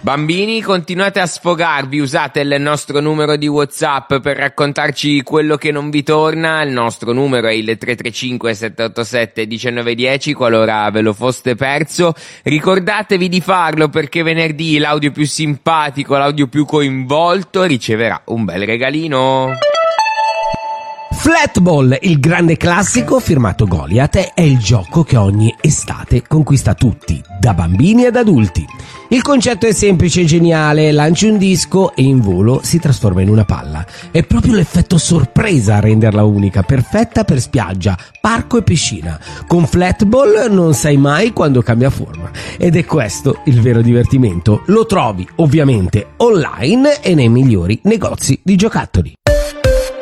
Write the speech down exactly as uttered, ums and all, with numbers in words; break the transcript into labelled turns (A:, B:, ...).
A: Bambini, continuate a sfogarvi, usate il nostro numero di WhatsApp per raccontarci quello che non vi torna. Il nostro numero è il tre tre cinque sette otto sette uno nove uno zero, qualora ve lo foste perso. Ricordatevi di farlo perché venerdì l'audio più simpatico, l'audio più coinvolto riceverà un bel regalino.
B: Flatball, il grande classico firmato Goliath, è il gioco che ogni estate conquista tutti, da bambini ad adulti. Il concetto è semplice e geniale: lanci un disco e in volo si trasforma in una palla. È proprio l'effetto sorpresa a renderla unica, perfetta per spiaggia, parco e piscina. Con Flatball non sai mai quando cambia forma. Ed è questo il vero divertimento. Lo trovi ovviamente online e nei migliori negozi di giocattoli.